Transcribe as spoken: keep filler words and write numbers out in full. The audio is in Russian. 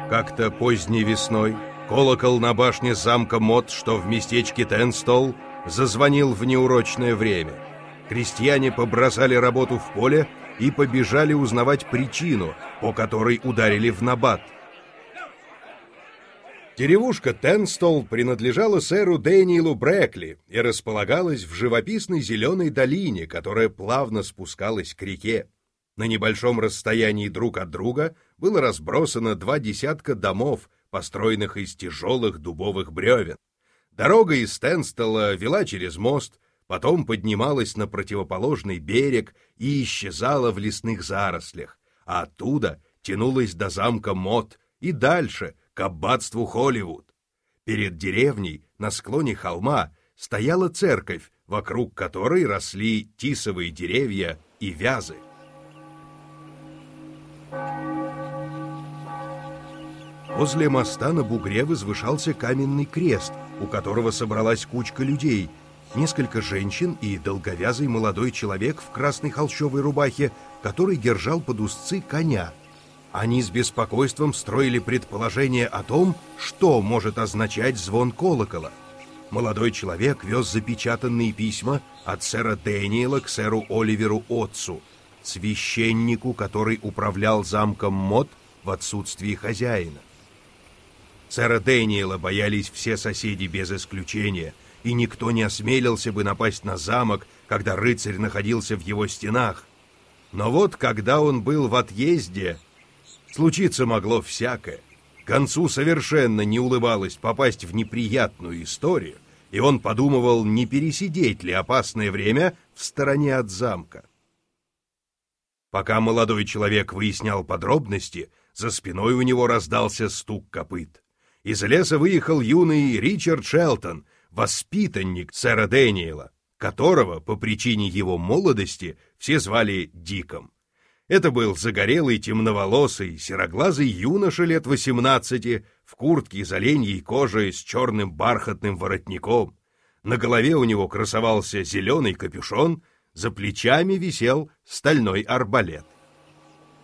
Как-то поздней весной колокол на башне замка Мот, что в местечке Тенстол, зазвонил в неурочное время. Крестьяне побросали работу в поле и побежали узнавать причину, по которой ударили в набат. Деревушка Тенстол принадлежала сэру Дэниелу Брэкли и располагалась в живописной зеленой долине, которая плавно спускалась к реке. На небольшом расстоянии друг от друга было разбросано два десятка домов, построенных из тяжелых дубовых бревен. Дорога из Тенстола вела через мост, потом поднималась на противоположный берег и исчезала в лесных зарослях, а оттуда тянулась до замка Мот и дальше, к аббатству Холливуд. Перед деревней, на склоне холма, стояла церковь, вокруг которой росли тисовые деревья и вязы. Возле моста на бугре возвышался каменный крест, у которого собралась кучка людей, несколько женщин и долговязый молодой человек в красной холщовой рубахе, который держал под узцы коня. Они с беспокойством строили предположение о том, что может означать звон колокола. Молодой человек вез запечатанные письма от сэра Дэниела к сэру Оливеру Отцу, священнику, который управлял замком Мот в отсутствии хозяина. Сэра Дэниела боялись все соседи без исключения, и никто не осмелился бы напасть на замок, когда рыцарь находился в его стенах. Но вот когда он был в отъезде, случиться могло всякое. Концу совершенно не улыбалось попасть в неприятную историю, и он подумывал, не пересидеть ли опасное время в стороне от замка. Пока молодой человек выяснял подробности, за спиной у него раздался стук копыт. Из леса выехал юный Ричард Шелтон, воспитанник сэра Дэниела, которого, по причине его молодости, все звали Диком. Это был загорелый, темноволосый, сероглазый юноша лет восемнадцати, в куртке из оленьей кожи с черным бархатным воротником. На голове у него красовался зеленый капюшон, за плечами висел стальной арбалет.